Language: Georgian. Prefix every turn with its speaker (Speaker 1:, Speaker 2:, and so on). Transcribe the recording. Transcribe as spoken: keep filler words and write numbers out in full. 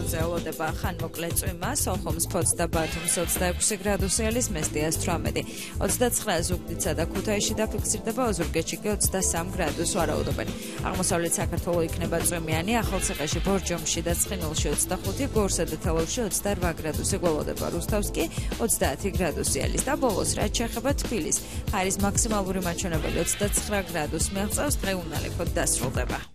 Speaker 1: ფონზე ელოდება ხან მოკლე წვიმა, სოხუმს ოცდაათი, ბათუმს ოცდაექვსი გრადუსი არის, მესტიას თვრამეტი. ოცდაცხრა ზუგდიდსა და ქუთაისში დაფიქსირდება, ოზურგეთში კი ოცდასამ გრადუსს ვარაუდობენ. აღმოსავლეთ საქართველოს იქნება წვიმიანი, ახალციხეში, ბორჯომში და ცხინვალში ოცდახუთი, გორსა და თელავში ოცდარბა გრადუსი გველოდება, რუსთავსკი ოცდაათი გრადუსი არის და ბოლოს რაც შეეხება თბილისს, ჰაერის მაქსიმალური მაჩვენებელი ოცდაცხრა გრადუსს მიაღწევს, დღე უნალექოდ დასრულდება.